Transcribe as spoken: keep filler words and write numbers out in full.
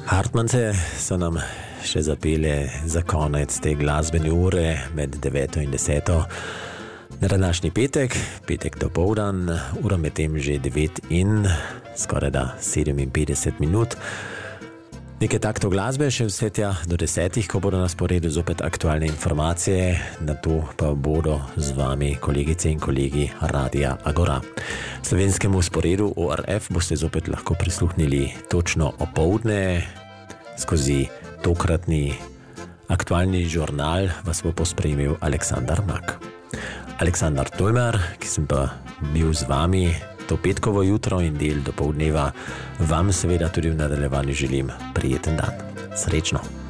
Hartmance so nam še zapele za konec te glasbene ure med deveto in deseto. Na današnji petek, petek dopoldan, ura med tem že devet in skoraj da sedeminpetdeset minut. Nekaj takto glasbe še vse tja do desetih, ko bodo na sporedu zopet aktualne informacije, na to pa bodo z vami kolegice in kolegi Radia Agora. Slovenskemu sporedu O R F boste zopet lahko prisluhnili točno opoldne, skozi tokratni aktualni žurnal vas bo pospremil Aleksandar Mak. Aleksandar Tolmar, ki sem pa bil z vami to petkovo jutro in del dopoldneva, vam seveda tudi v nadaljevanju želim prijeten dan. Srečno!